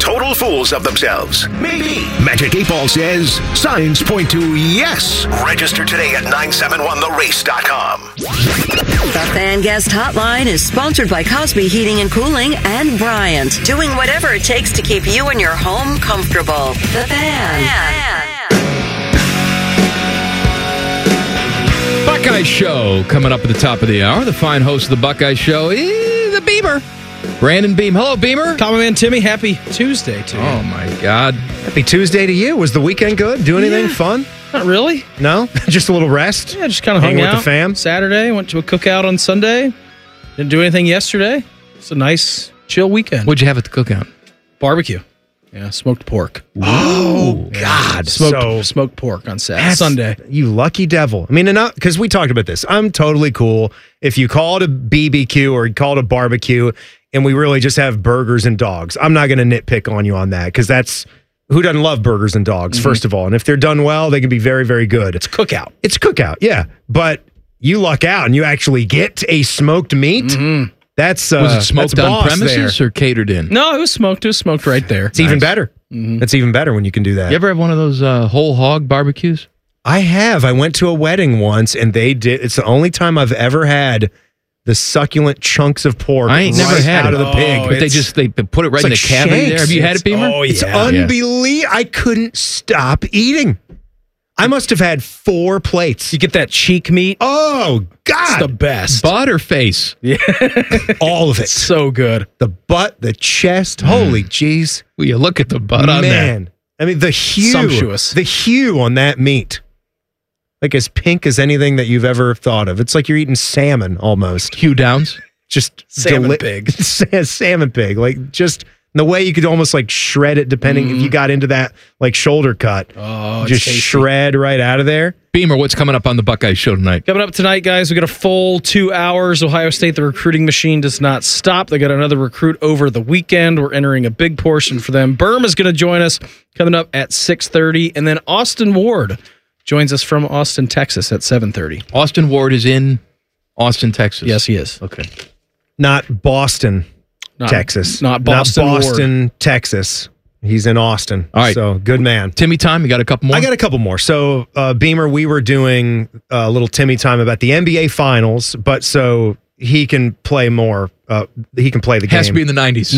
total fools of themselves? Maybe. Magic 8 Ball says signs point to yes. Register today at 971therace.com. The Fan Guest Hotline is sponsored by Cosby Heating and Cooling and Bryant, doing whatever it takes to keep you and your home comfortable. The Fan. Buckeye Show coming up at the top of the hour. The fine host of the Buckeye Show is the Beamer. Brandon Beam. Hello, Beamer. Common Timmy, happy Tuesday to you. Oh, my God. Happy Tuesday to you. Was the weekend good? Do anything fun? Not really. No? Just a little rest? Yeah, just kind of hung Hang out. with the fam? Saturday, went to a cookout on Sunday. Didn't do anything yesterday. It's a nice, chill weekend. What'd you have at the cookout? Barbecue. Yeah, smoked pork. Oh, God. Smoked pork on Sunday. You lucky devil. I mean, because we talked about this. I'm totally cool if you call it a BBQ or you call it a barbecue and we really just have burgers and dogs. I'm not going to nitpick on you on that because that's who doesn't love burgers and dogs, first of all. And if they're done well, they can be very, very good. It's cookout. It's cookout, yeah. But you luck out and you actually get a smoked meat. Mm-hmm. That's was it smoked on premises or catered in? No, it was smoked. It was smoked right there. It's even better. Mm-hmm. It's even better when you can do that. You ever have one of those whole hog barbecues? I have. I went to a wedding once, and they did. It's the only time I've ever had the succulent chunks of pork. I ain't never had out of the pig. But they put it right in the cavity there. Have you had it, Beamer? Oh, yeah. It's unbelievable. I couldn't stop eating. I must have had 4 plates. You get that cheek meat. Oh, God. It's the best. Butt or face? Yeah. All of it. So good. The butt, the chest. Holy jeez. Will you look at the butt on that? Man. I mean, the hue. Sumptuous. The hue on that meat. Like as pink as anything that you've ever thought of. It's like you're eating salmon almost. Hugh Downs? Just salmon pig. Salmon pig. Like just the way you could almost like shred it depending if you got into that like shoulder cut. Oh, just shred right out of there. Beamer, what's coming up on the Buckeye Show tonight? Coming up tonight, guys, we got a full 2 hours. Ohio State, the recruiting machine does not stop. They got another recruit over the weekend. We're entering a big portion for them. Berm is going to join us coming up at 6:30. And then Austin Ward joins us from Austin, Texas at 7:30. Austin Ward is in Austin, Texas. Yes, he is. Okay. Not Boston, Texas. Not Boston, Texas. He's in Austin. All right. So good man. Timmy time, you got a couple more? I got a couple more. So Beamer, we were doing a little Timmy time about the NBA Finals, but so he can play more. He can play the game. Has to be in the 90s.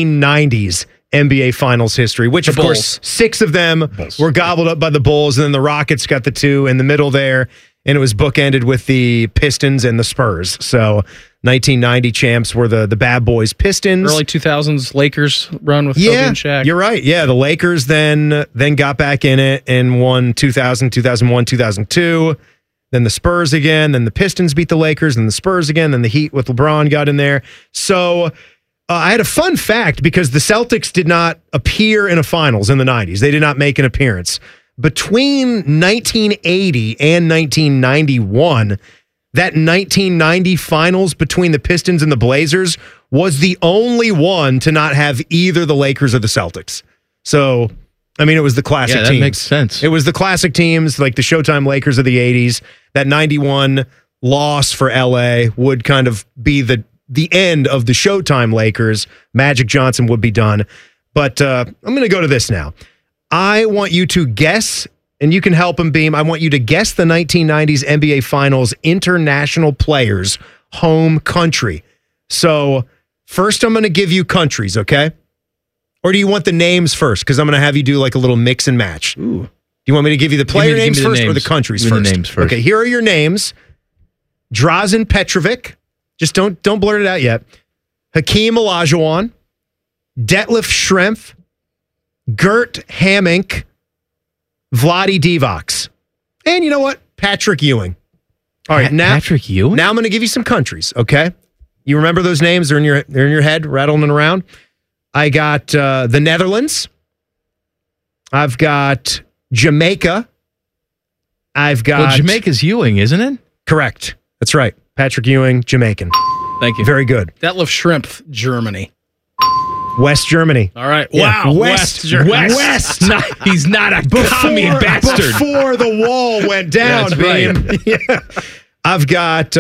1990s NBA Finals history, which of course 6 of them were gobbled up by the Bulls, and then the Rockets got the 2 in the middle there, and it was bookended with the Pistons and the Spurs. So 1990 champs were the bad boys Pistons. Early 2000s Lakers run with Kobe and Shaq. You're right. Yeah, the Lakers then got back in it and won 2000, 2001, 2002. Then the Spurs again. Then the Pistons beat the Lakers. Then the Spurs again. Then the Heat with LeBron got in there. So I had a fun fact because the Celtics did not appear in a finals in the 90s. They did not make an appearance. Between 1980 and 1991, that 1990 finals between the Pistons and the Blazers was the only one to not have either the Lakers or the Celtics. So, I mean, it was the classic teams. Yeah, that makes sense. It was the classic teams, like the Showtime Lakers of the 80s. That 91 loss for LA would kind of be the end of the Showtime Lakers. Magic Johnson would be done. But I'm going to go to this now. I want you to guess, and you can help him, Beam. I want you to guess the 1990s NBA Finals international players' home country. So first I'm going to give you countries, okay? Or do you want the names first? Because I'm going to have you do like a little mix and match. Ooh. Do you want me to give you the player names give me first names. or the countries Give me first? the names first. Okay, here are your names. Drazen Petrovic. Just don't blurt it out yet. Hakeem Olajuwon. Detlef Schrempf. Gert Hamink. Vlade Divac. And you know what? Patrick Ewing. All right, now Patrick Ewing? Now I'm going to give you some countries, okay? You remember those names? They're in your head, rattling around. I got the Netherlands. I've got Jamaica. I've got... Well, Jamaica's Ewing, isn't it? Correct. That's right. Patrick Ewing, Jamaican. Thank you. Very good. Detlef Schrempf, Germany. West Germany. All right. Yeah. Wow. West. He's not a commie bastard. Before the wall went down, That's Beam. right. Yeah. I've got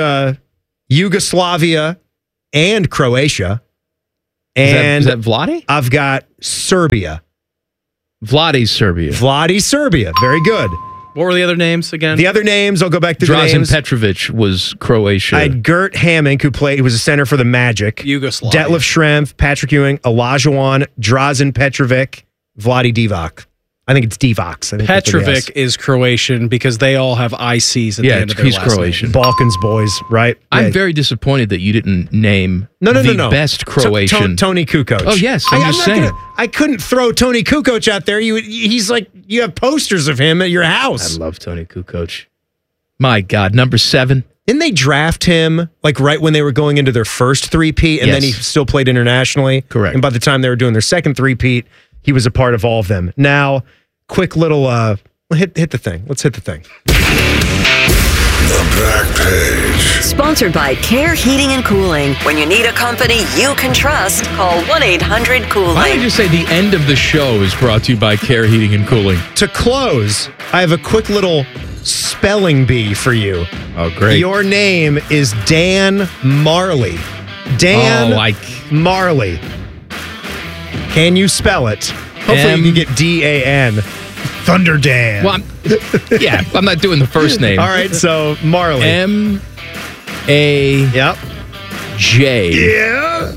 Yugoslavia and Croatia. And is that Vlade? I've got Serbia. Vladi Serbia. Vladi Serbia. Very good. What were the other names again? The other names, I'll go back to the Drazen names. Petrovic was Croatia. I had Gert Hamink, who was a center for the Magic. Yugoslavia. Detlef Schrempf, Patrick Ewing, Olajuwon, Drazen Petrovic, Vladi Divac. I think it's Divac. Petrovic is Croatian because they all have ICs at the end of their he's last Croatian. name. Balkans boys, right? I'm Yeah. very disappointed that you didn't name No. best Croatian. Tony Kukoc. Oh, yes, I'm just saying. I couldn't throw Tony Kukoc out there. He's like, you have posters of him at your house. I love Tony Kukoc. My God, number 7. Didn't they draft him like right when they were going into their first three-peat, and then he still played internationally? Correct. And by the time they were doing their second three-peat, he was a part of all of them. Now, quick little hit the thing. Let's hit the thing. The Back Page. Sponsored by Care Heating and Cooling. When you need a company you can trust, call 1-800-COOLING. Why did you say the end of the show is brought to you by Care Heating and Cooling? To close, I have a quick little spelling bee for you. Oh, great. Your name is Dan Marley. Dan Marley. Can you spell it? Hopefully you can get D-A-N. Thunder Dan. Well, I'm not doing the first name. All right, so Marley. M-A... Yep. J. Yeah.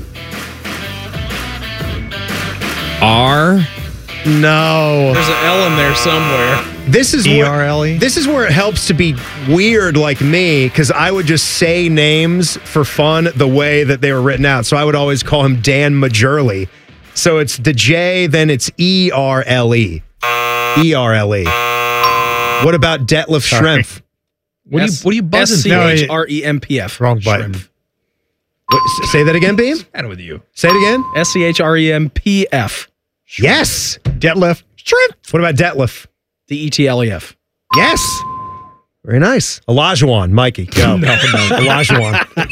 R. No. There's an L in there somewhere. This is E-R-L-E? This is where it helps to be weird like me, because I would just say names for fun the way that they were written out. So I would always call him Dan Majurley. So it's the J, then it's E-R-L-E. E-R-L-E. What about Detlef Schrempf? What are you buzzing? S-C-H-R-E-M-P-F. Wrong button. Say that again, Beam? What's with you? Say it again. S-C-H-R-E-M-P-F. Yes. Detlef Schrempf. What about Detlef? D-E-T-L-E-F. Yes. Very nice. Olajuwon, Mikey, go. No. Olajuwon.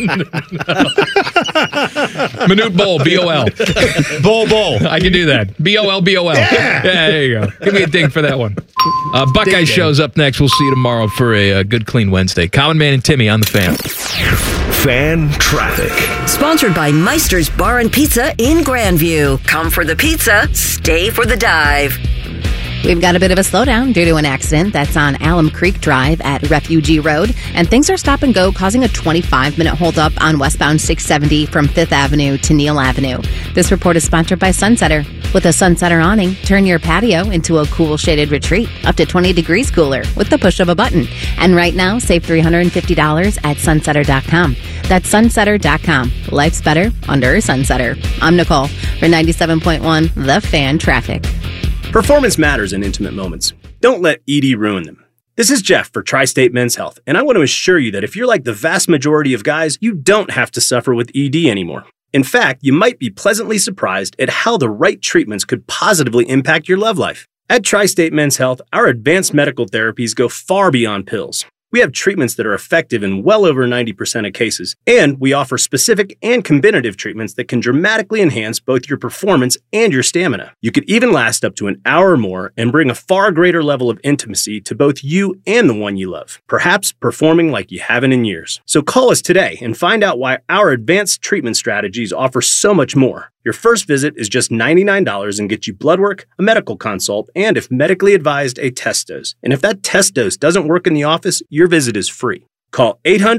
Manute Bol, B-O-L. Bol. I can do that. B-O-L, B-O-L. Yeah, there you go. Give me a ding for that one. Buckeye Show's up next. We'll see you tomorrow for a good, clean Wednesday. Common Man and Timmy on the Fan. Fan traffic. Sponsored by Meister's Bar and Pizza in Grandview. Come for the pizza, stay for the dive. We've got a bit of a slowdown due to an accident that's on Alum Creek Drive at Refugee Road, and things are stop and go, causing a 25-minute holdup on westbound 670 from 5th Avenue to Neal Avenue. This report is sponsored by Sunsetter. With a Sunsetter awning, turn your patio into a cool shaded retreat, up to 20 degrees cooler with the push of a button. And right now, save $350 at sunsetter.com. That's sunsetter.com. Life's better under a Sunsetter. I'm Nicole for 97.1 The Fan Traffic. Performance matters in intimate moments. Don't let ED ruin them. This is Jeff for Tri-State Men's Health, and I want to assure you that if you're like the vast majority of guys, you don't have to suffer with ED anymore. In fact, you might be pleasantly surprised at how the right treatments could positively impact your love life. At Tri-State Men's Health, our advanced medical therapies go far beyond pills. We have treatments that are effective in well over 90% of cases, and we offer specific and combinative treatments that can dramatically enhance both your performance and your stamina. You could even last up to an hour or more and bring a far greater level of intimacy to both you and the one you love, perhaps performing like you haven't in years. So call us today and find out why our advanced treatment strategies offer so much more. Your first visit is just $99 and gets you blood work, a medical consult, and if medically advised, a test dose. And if that test dose doesn't work in the office, your visit is free. Call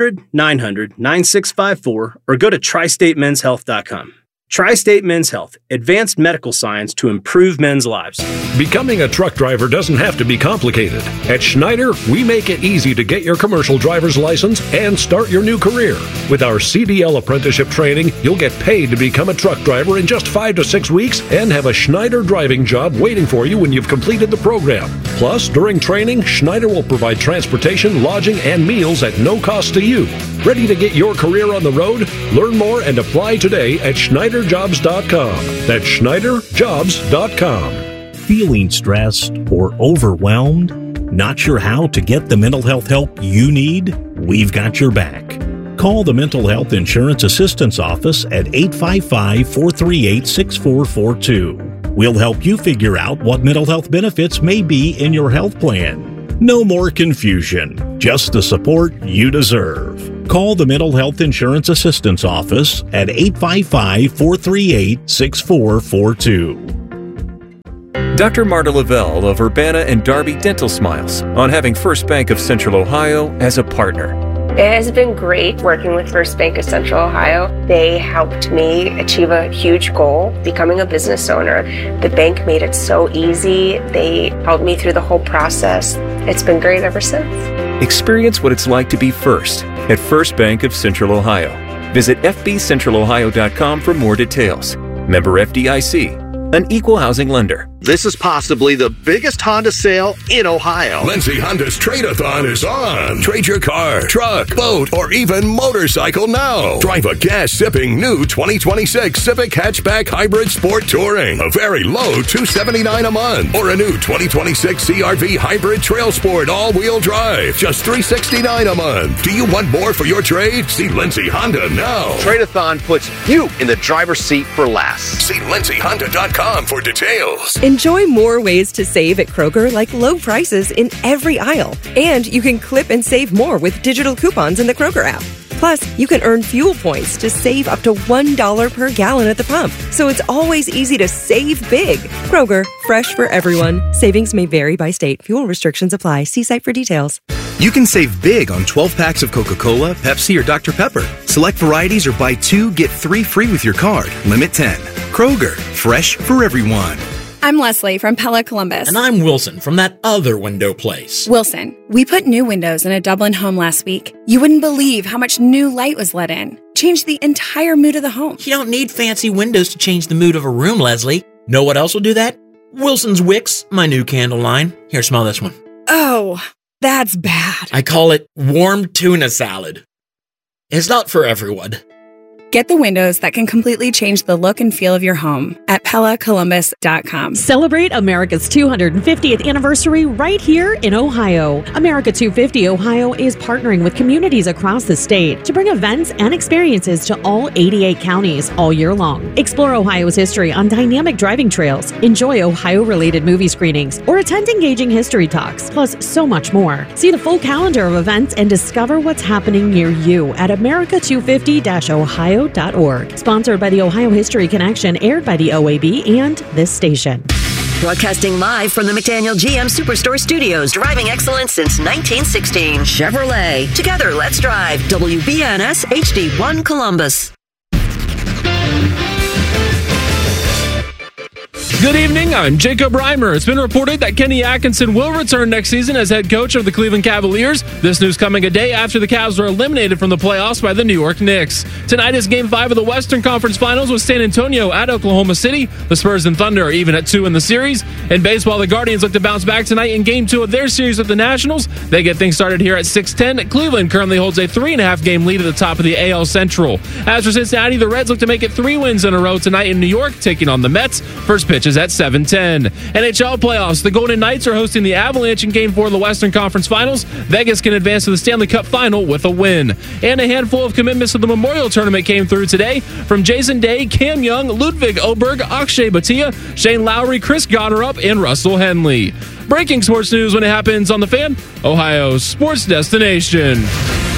800-900-9654 or go to tristatemenshealth.com. Tri-State Men's Health, advanced medical science to improve men's lives. Becoming a truck driver doesn't have to be complicated. At Schneider, we make it easy to get your commercial driver's license and start your new career. With our CDL apprenticeship training, you'll get paid to become a truck driver in just 5 to 6 weeks and have a Schneider driving job waiting for you when you've completed the program. Plus, during training, Schneider will provide transportation, lodging, and meals at no cost to you. Ready to get your career on the road? Learn more and apply today at schneiderjobs.com. That's schneiderjobs.com. Feeling stressed or overwhelmed? Not sure how to get the mental health help you need? We've got your back. Call the Mental Health Insurance Assistance Office at 855-438-6442. We'll help you figure out what mental health benefits may be in your health plan. No more confusion, just the support you deserve. Call the Mental Health Insurance Assistance Office at 855-438-6442. Dr. Marta Lavelle of Urbana and Darby Dental Smiles on having First Bank of Central Ohio as a partner. It has been great working with First Bank of Central Ohio. They helped me achieve a huge goal, becoming a business owner. The bank made it so easy. They helped me through the whole process. It's been great ever since. Experience what it's like to be first at First Bank of Central Ohio. Visit fbcentralohio.com for more details. Member FDIC, an equal housing lender. This is possibly the biggest Honda sale in Ohio. Lindsay Honda's Trade-a-thon is on. Trade your car, truck, boat, or even motorcycle now. Drive a gas-sipping new 2026 Civic Hatchback Hybrid Sport Touring. A very low $279 a month. Or a new 2026 CR-V Hybrid Trail Sport all-wheel drive. Just $369 a month. Do you want more for your trade? See Lindsay Honda now. Trade-a-thon puts you in the driver's seat for less. See lindsayhonda.com for details. Enjoy more ways to save at Kroger, like low prices in every aisle. And you can clip and save more with digital coupons in the Kroger app. Plus, you can earn fuel points to save up to $1 per gallon at the pump. So it's always easy to save big. Kroger, fresh for everyone. Savings may vary by state. Fuel restrictions apply. See site for details. You can save big on 12 packs of Coca-Cola, Pepsi, or Dr. Pepper. Select varieties or buy 2, get 3 free with your card. Limit 10. Kroger, fresh for everyone. I'm Leslie from Pella Columbus. And I'm Wilson from that other window place. Wilson, we put new windows in a Dublin home last week. You wouldn't believe how much new light was let in. Changed the entire mood of the home. You don't need fancy windows to change the mood of a room, Leslie. Know what else will do that? Wilson's Wicks, my new candle line. Here, smell this one. Oh, that's bad. I call it warm tuna salad. It's not for everyone. Get the windows that can completely change the look and feel of your home at PellaColumbus.com. Celebrate America's 250th anniversary right here in Ohio. America 250 Ohio is partnering with communities across the state to bring events and experiences to all 88 counties all year long. Explore Ohio's history on dynamic driving trails, enjoy Ohio-related movie screenings, or attend engaging history talks, plus so much more. See the full calendar of events and discover what's happening near you at America250-Ohio.org. Sponsored by the Ohio History Connection, aired by the OAB and this station. Broadcasting live from the McDaniel GM Superstore Studios, driving excellence since 1916. Chevrolet. Together, let's drive. WBNS HD1 Columbus. Good evening, I'm Jacob Reimer. It's been reported that Kenny Atkinson will return next season as head coach of the Cleveland Cavaliers. This news coming a day after the Cavs were eliminated from the playoffs by the New York Knicks. Tonight is Game 5 of the Western Conference Finals with San Antonio at Oklahoma City. The Spurs and Thunder are even at 2 in the series. In baseball, the Guardians look to bounce back tonight in Game 2 of their series with the Nationals. They get things started here at 6:10. Cleveland currently holds a 3.5-game lead at the top of the AL Central. As for Cincinnati, the Reds look to make it 3 wins in a row tonight in New York, taking on the Mets. First pitch is at 7:10. NHL playoffs. The Golden Knights are hosting the Avalanche in Game 4 of the Western Conference Finals. Vegas can advance to the Stanley Cup Final with a win. And a handful of commitments to the Memorial Tournament came through today from Jason Day, Cam Young, Ludwig Oberg, Akshay Bhatia, Shane Lowry, Chris Goddard, and Russell Henley. Breaking sports news when it happens on The Fan, Ohio's sports destination.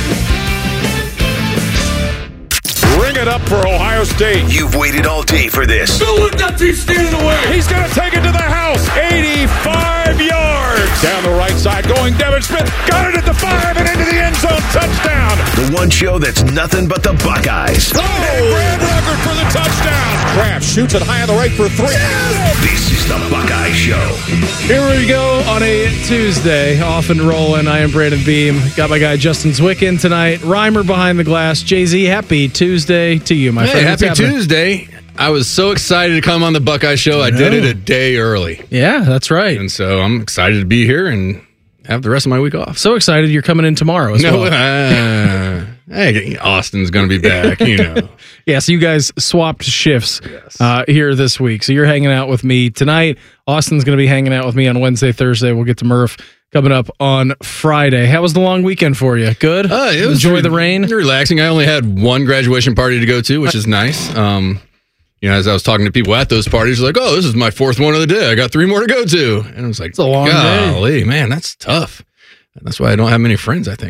Bring it up for Ohio State. You've waited all day for this. Don't let that team stand away. He's going to take it to the house. 85 yards. Down the right side going Devin Smith. Got it at the 5 and into the end zone. Touchdown. The one show that's nothing but the Buckeyes. Oh! Brad Ruggert for the touchdown. Kraft shoots it high on the right for 3. Yes! This is the Buckeye Show. Here we go on a Tuesday, off and rolling. I am Brandon Beam. Got my guy Justin Zwick in tonight. Reimer behind the glass. Jay-Z, happy Tuesday to you, my friend. Happy Tuesday. I was so excited to come on the Buckeye Show. I did it a day early. Yeah, that's right. And so I'm excited to be here and have the rest of my week off. So excited you're coming in tomorrow as well. Hey, Austin's going to be back, you know. Yeah, so you guys swapped shifts here this week. So you're hanging out with me tonight. Austin's going to be hanging out with me on Wednesday, Thursday. We'll get to Murph coming up on Friday. How was the long weekend for you? Good? Enjoy the rain? Relaxing. I only had one graduation party to go to, which is nice. You know, as I was talking to people at those parties, like, oh, this is my 4th one of the day. I got 3 more to go to. And I was like, it's a long golly, man, that's tough. That's why I don't have many friends, I think.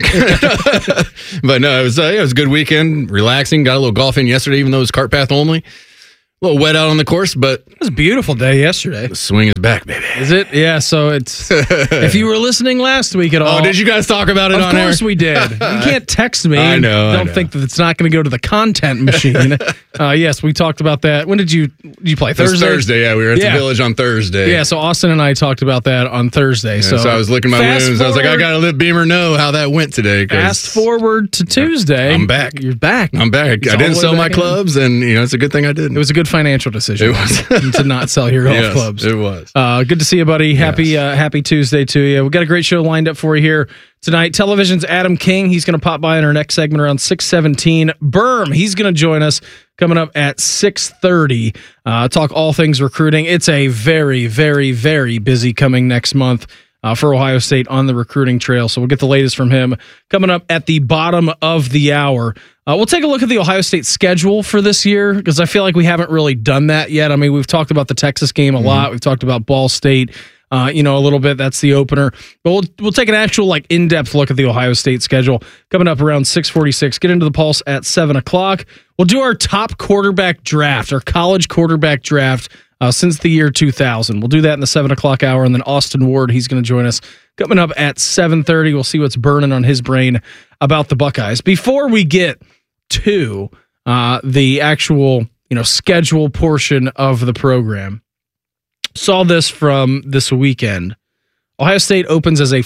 But no, it was a good weekend, relaxing. Got a little golf in yesterday, even though it was cart path only. little wet out on the course, but it was a beautiful day yesterday. The swing is back, baby. Is it? Yeah. So it's if you were listening last week at all. Oh, did you guys talk about it on air? Of course we did. You can't text me. I know. Don't think that it's not going to go to the content machine. Yes, we talked about that. When did you play? Thursday? It was Thursday, yeah. We were at the Village on Thursday. Yeah, so Austin and I talked about that on Thursday. Yeah, so I was looking at my wounds. I was like, I got to let Beamer know how that went today. Fast forward to Tuesday. I'm back. You're back. I'm back. I didn't sell my clubs, and it's a good thing I didn't. It was a good financial decision. It was. To not sell your golf clubs. It was. Good to see you, buddy. Happy Tuesday to you. We've got a great show lined up for you here tonight. Television's Adam King. He's going to pop by in our next segment around 6:17. Berm, he's going to join us coming up at 6:30. Talk all things recruiting. It's a very, very, very busy coming next month for Ohio State on the recruiting trail. So we'll get the latest from him coming up at the bottom of the hour. We'll take a look at the Ohio State schedule for this year because I feel like we haven't really done that yet. I mean, we've talked about the Texas game a lot. We've talked about Ball State, a little bit. That's the opener. But we'll take an actual in-depth look at the Ohio State schedule coming up around 6:46. Get into the Pulse at 7 o'clock. We'll do our top quarterback draft, our college quarterback draft since the year 2000. We'll do that in the 7 o'clock hour. And then Austin Ward, he's going to join us coming up at 7:30. We'll see what's burning on his brain about the Buckeyes. Before we get to the actual schedule portion of the program, saw this from this weekend. Ohio State opens as a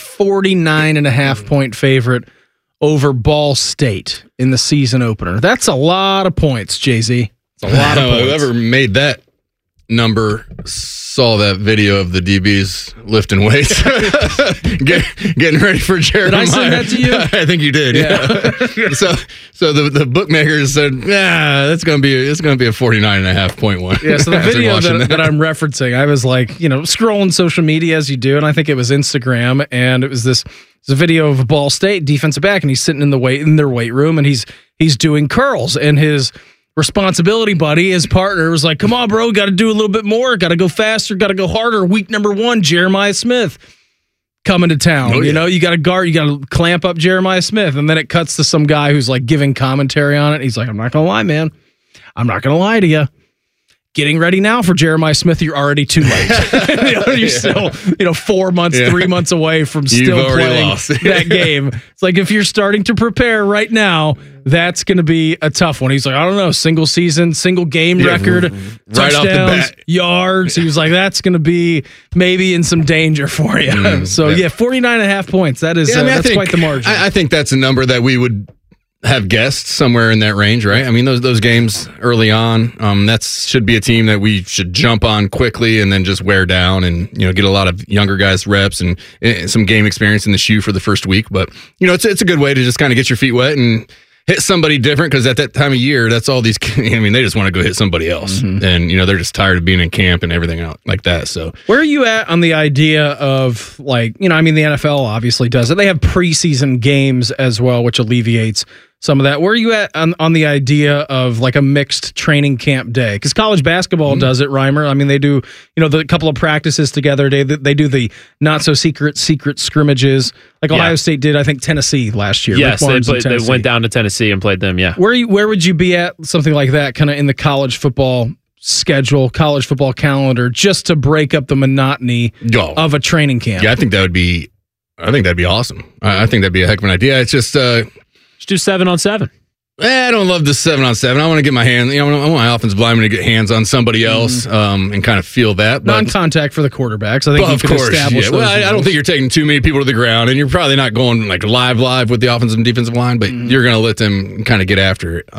49.5 point favorite over Ball State in the season opener. That's a lot of points, Jay-Z. It's a lot of points. Whoever made that number saw that video of the DBs lifting weights, getting ready for Jeremiah. Did I send that to you? I think you did. Yeah. so the bookmakers said, it's gonna be a 49.5 point one. Yeah. So the video that I'm referencing, I was scrolling social media as you do, and I think it was Instagram, and it was this. It's a video of a Ball State defensive back, and he's sitting in their weight room, and he's doing curls, and his responsibility buddy, his partner, was like, come on, bro, got to do a little bit more, got to go faster, got to go harder. Week number 1, Jeremiah Smith coming to town. You got to guard, you got to clamp up Jeremiah Smith. And then it cuts to some guy who's giving commentary on it. He's like, I'm not going to lie, man. I'm not going to lie to you. Getting ready now for Jeremiah Smith, you're already too late. You're still, 4 months, 3 months away from still playing that game. It's like if you're starting to prepare right now, that's going to be a tough one. He's like, I don't know, single season, single game record, right off the bat. Yards. He was like, that's going to be maybe in some danger for you. 49.5 points. That is that's quite the margin. I think that's a number that we would have guessed somewhere in that range, right? I mean, those games early on, that should be a team that we should jump on quickly and then just wear down and get a lot of younger guys reps and some game experience in the shoe for the first week. But it's a good way to just kind of get your feet wet and hit somebody different, because at that time of year, that's all these. I mean, they just want to go hit somebody else, and they're just tired of being in camp and everything else like that. So, where are you at on the idea of the NFL obviously does it. They have preseason games as well, which alleviates some of that. Where are you at on the idea of a mixed training camp day? Because college basketball does it, Reimer. I mean, they do, the couple of practices together. They do the not so secret scrimmages, Ohio State did, I think, Tennessee last year. Yes, they went down to Tennessee and played them, yeah. Where would you be at something like that, kind of in the college football schedule, college football calendar, just to break up the monotony of a training camp? Yeah, I think that'd be awesome. I think that'd be a heck of an idea. It's just let's do 7-on-7. I don't love the 7-on-7. I want to get my hands. I want my offensive lineman to get hands on somebody else and kind of feel that. But non-contact for the quarterbacks. I think you could establish. Yeah. Well, I don't think you're taking too many people to the ground, and you're probably not going live with the offensive and defensive line. But you're going to let them kind of get after it.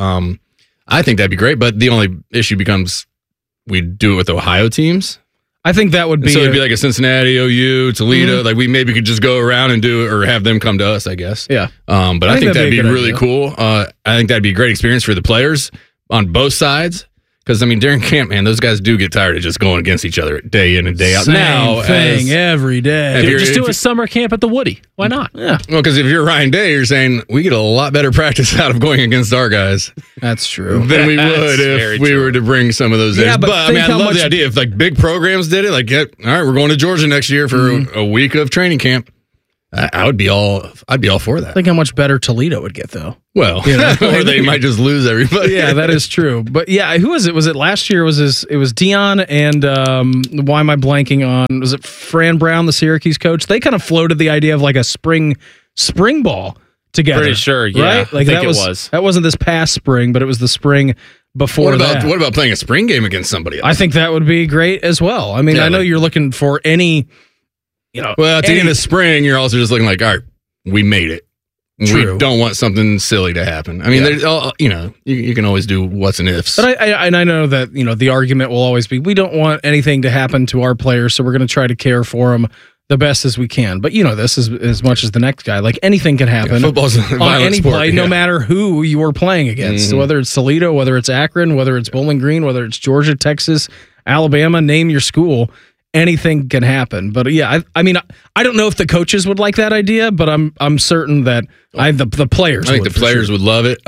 I think that'd be great. But the only issue becomes we do it with Ohio teams. I think that would be. So it'd be like a Cincinnati, OU, Toledo. We maybe could just go around and do it, or have them come to us, I guess. Yeah. But I think that'd be really cool. I think that'd be a great experience for the players on both sides. Because, during camp, man, those guys do get tired of just going against each other day in and day out. Same thing every day. Just do a summer camp at the Woody. Why not? Yeah. Well, because if you're Ryan Day, you're saying we get a lot better practice out of going against our guys. That's true. Than we would if we were to bring some of those in. Yeah, but I love the idea. If big programs did it, all right, we're going to Georgia next year for a week of training camp. I'd be all for that. Think how much better Toledo would get, though. Well, or they might just lose everybody. Yeah, that is true. But yeah, who was it? Was it last year? It was Dion and why am I blanking on? Was it Fran Brown, the Syracuse coach? They kind of floated the idea of like a spring ball together. Pretty sure, yeah. Right? Like I think it was. That wasn't this past spring, but it was the spring before that. What about playing a spring game against somebody else? I think that would be great as well. I mean, I know you're looking for any, Well, at the end of spring, you're also just looking like, all right, we made it. True. We don't want something silly to happen. I mean, there's you can always do what's and ifs. But I know that, the argument will always be, we don't want anything to happen to our players, so we're going to try to care for them the best as we can. But this is as much as the next guy. Like anything can happen. Football's a violent any sport, play, no matter who you are playing against. So whether it's Toledo, whether it's Akron, whether it's Bowling Green, whether it's Georgia, Texas, Alabama, name your school. Anything can happen. But yeah, I mean, I don't know if the coaches would like that idea, but I'm certain that the players. I think the players would love it.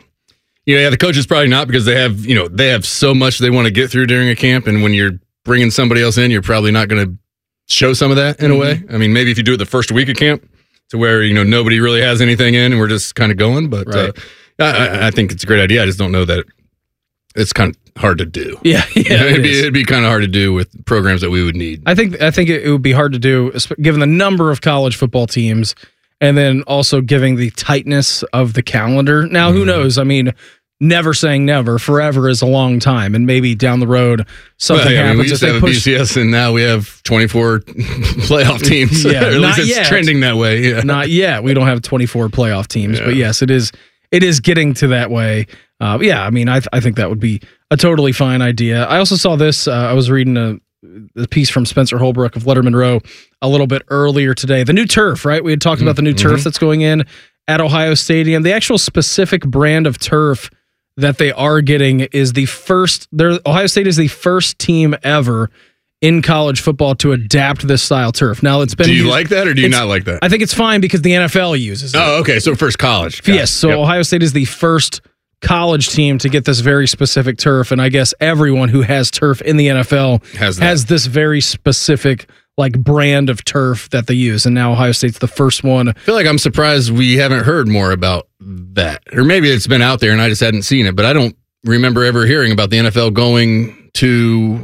The coaches probably not, because they have so much they want to get through during a camp, and when you're bringing somebody else in, you're probably not going to show some of that in a way. I mean, maybe if you do it the first week of camp, to where nobody really has anything in, and we're just kind of going. But right. I think it's a great idea. I just don't know that it's kind of hard to do. Yeah, it'd be kind of hard to do with programs that we would need. I think it would be hard to do, given the number of college football teams, and then also giving the tightness of the calendar. Now, who knows? I mean, never saying never. Forever is a long time, and maybe down the road something happens. We used to have a BCS, and now we have 24 playoff teams. Yeah, at least it's trending that way. Yeah. Not yet. We don't have 24 playoff teams, but yes, it is getting to that way. I mean, I think that would be a totally fine idea. I also saw this. I was reading a piece from Spencer Holbrook of Letterman Row a little bit earlier today. The new turf, right? We had talked about the new turf that's going in at Ohio Stadium. The actual specific brand of turf that they are getting is Ohio State is the first team ever in college football to adapt this style turf. Now, it's been. Do you like that, or do you not like that? I think it's fine because the NFL uses it. Oh, okay. So first college. Yes. So Ohio State is the first college team to get this very specific turf, and I guess everyone who has turf in the NFL has this very specific brand of turf that they use, and now Ohio State's the first one. I feel like I'm surprised we haven't heard more about that, or maybe it's been out there and I just hadn't seen it, but I don't remember ever hearing about the NFL going to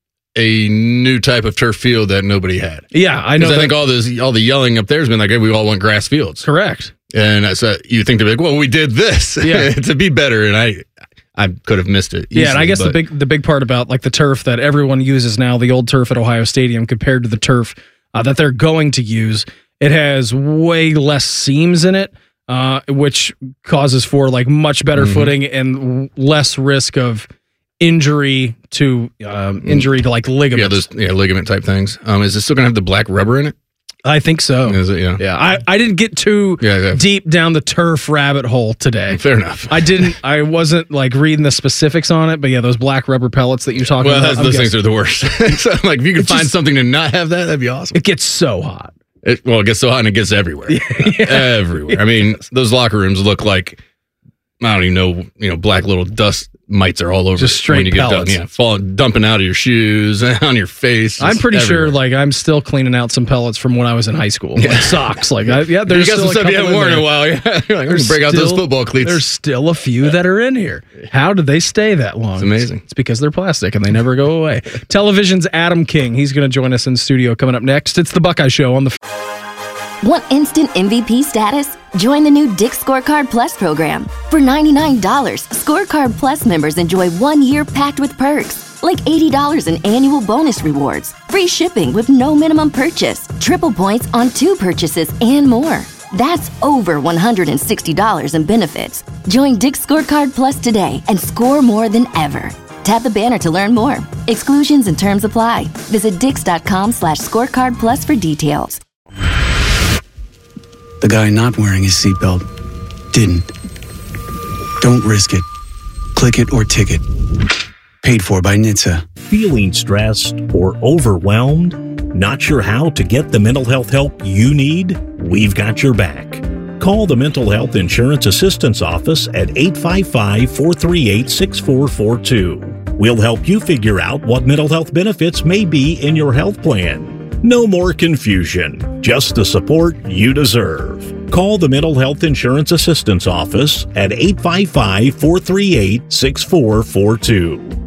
a new type of turf field that nobody had. Yeah, I know. I think all the yelling up there has been like, hey, we all want grass fields. Correct. And so you think they're like, well, we did this to be better, and I could have missed it easily. Yeah, and I guess the big part about the turf that everyone uses now, the old turf at Ohio Stadium, compared to the turf that they're going to use, it has way less seams in it, which causes for much better footing and less risk of injury to ligaments. Yeah, ligament type things. Is it still gonna have the black rubber in it? I think so. Is it? Yeah. Yeah. I didn't get too deep down the turf rabbit hole today. Fair enough. I wasn't reading the specifics on it, but yeah, those black rubber pellets that you're talking about. Those things are the worst. So, if you could find something to not have that'd be awesome. It gets so hot. It gets so hot and it gets everywhere. Everywhere. I mean, those locker rooms look like, I don't even know, black little dust mites are all over. Just straight when you pellets. Get done. Yeah, dumping out of your shoes, on your face. I'm pretty sure I'm still cleaning out some pellets from when I was in high school. Socks. There's you got some stuff you haven't worn in a while. Yeah, you're like, break out those football cleats. There's still a few that are in here. How did they stay that long? It's amazing. It's because they're plastic and they never go away. Television's Adam King. He's going to join us in studio coming up next. It's the Buckeye Show on the. Want instant MVP status? Join the new Dick's Scorecard Plus program. For $99, Scorecard Plus members enjoy 1 year packed with perks, like $80 in annual bonus rewards, free shipping with no minimum purchase, triple points on 2 purchases, and more. That's over $160 in benefits. Join Dick's Scorecard Plus today and score more than ever. Tap the banner to learn more. Exclusions and terms apply. Visit dix.com/scorecard plus for details. The guy not wearing his seatbelt didn't. Don't risk it. Click it or ticket. Paid for by NHTSA. Feeling stressed or overwhelmed? Not sure how to get the mental health help you need? We've got your back. Call the Mental Health Insurance Assistance Office at 855-438-6442. We'll help you figure out what mental health benefits may be in your health plan. No more confusion. just the support you deserve. Call the Mental Health Insurance Assistance Office at 855-438-6442.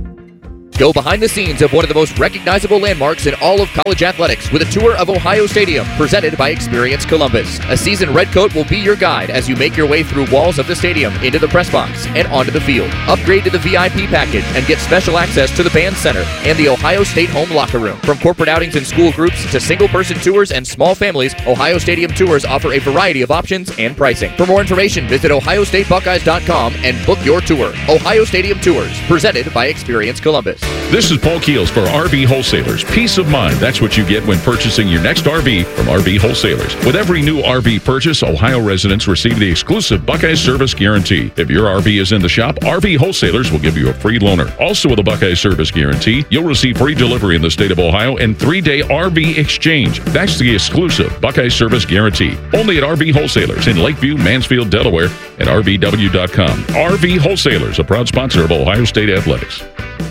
Go behind the scenes of one of the most recognizable landmarks in all of college athletics with a tour of Ohio Stadium presented by Experience Columbus. A seasoned redcoat will be your guide as you make your way through walls of the stadium, into the press box, and onto the field. Upgrade to the VIP package and get special access to the band center and the Ohio State home locker room. From corporate outings and school groups to single-person tours and small families, Ohio Stadium tours offer a variety of options and pricing. For more information, visit ohiostatebuckeyes.com and book your tour. Ohio Stadium Tours, presented by Experience Columbus. This is Paul Keels for RV Wholesalers. Peace of mind. That's what you get when purchasing your next RV from RV Wholesalers. With every new RV purchase, Ohio residents receive the exclusive Buckeyes Service Guarantee. If your RV is in the shop, RV Wholesalers will give you a free loaner. Also with a Buckeyes Service Guarantee, you'll receive free delivery in the state of Ohio and 3-day RV exchange. That's the exclusive Buckeyes Service Guarantee. Only at RV Wholesalers in Lakeview, Mansfield, Delaware, and RVW.com. RV Wholesalers, a proud sponsor of Ohio State Athletics.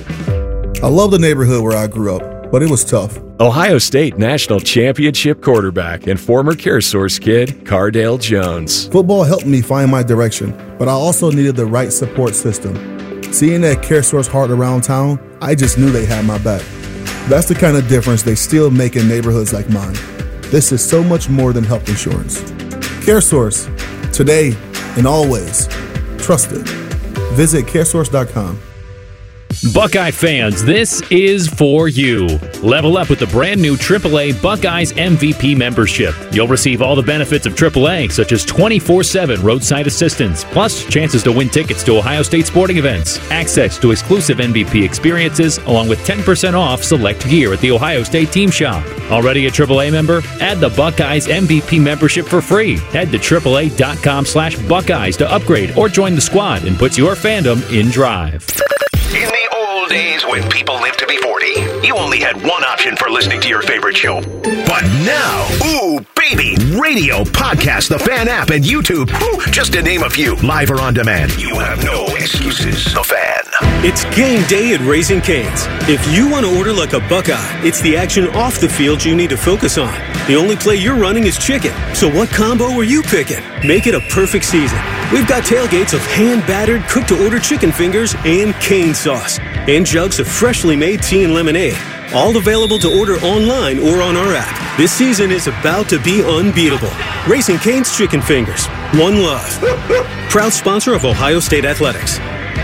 I love the neighborhood where I grew up, but it was tough. Ohio State National Championship quarterback and former CareSource kid, Cardale Jones. Football helped me find my direction, but I also needed the right support system. Seeing that CareSource heart around town, I just knew they had my back. That's the kind of difference they still make in neighborhoods like mine. This is so much more than health insurance. CareSource, today and always. Trusted. Visit caresource.com. Buckeye fans, this is for you. Level up with the brand new AAA Buckeyes MVP membership. You'll receive all the benefits of AAA, such as 24/7 roadside assistance, plus chances to win tickets to Ohio State sporting events, access to exclusive MVP experiences, along with 10% off select gear at the Ohio State team shop. Already a AAA member? Add the Buckeyes MVP membership for free. Head to AAA.com/Buckeyes to upgrade or join the squad and put your fandom in drive. In the old days when people lived to be 40, you only had one option for listening to your favorite show. But now, ooh, baby, radio, podcast, the Fan app, and YouTube, just to name a few, live or on demand. You have no excuses. The Fan. It's game day at Raising Cane's. If you want to order like a Buckeye, it's the action off the field you need to focus on. The only play you're running is chicken. So what combo are you picking? Make it a perfect season. We've got tailgates of hand-battered, cooked-to-order chicken fingers and cane sauce. And jugs of freshly made tea and lemonade. All available to order online or on our app. This season is about to be unbeatable. Raising Cane's Chicken Fingers. One love. Proud sponsor of Ohio State Athletics.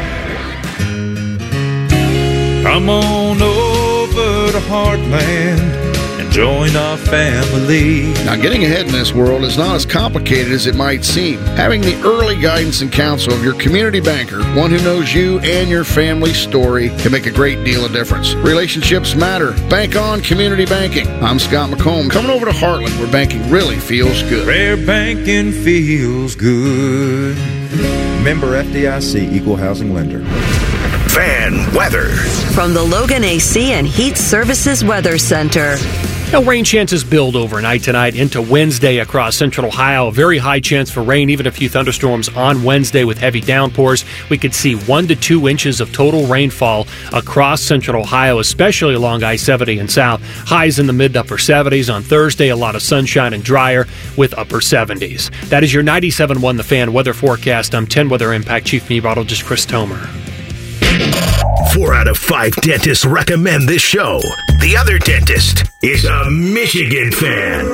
Come on over to Heartland and join our family. Now, getting ahead in this world is not as complicated as it might seem. Having the early guidance and counsel of your community banker, one who knows you and your family's story, can make a great deal of difference. Relationships matter. Bank on community banking. I'm Scott McComb, coming over to Heartland, where banking really feels good. Where banking feels good. Member FDIC, Equal Housing Lender. Fan weather. From the Logan AC and Heat Services Weather Center. Now, rain chances build overnight tonight into Wednesday across central Ohio. A very high chance for rain, even a few thunderstorms on Wednesday with heavy downpours. We could see 1 to 2 inches of total rainfall across central Ohio, especially along I-70 and south. Highs in the mid to upper 70s. On Thursday, a lot of sunshine and drier with upper 70s. That is your 97.1 The Fan weather forecast. I'm 10 Weather Impact Chief Meteorologist Chris Tomer. 4 out of 5 dentists recommend this show. The other dentist is a Michigan fan.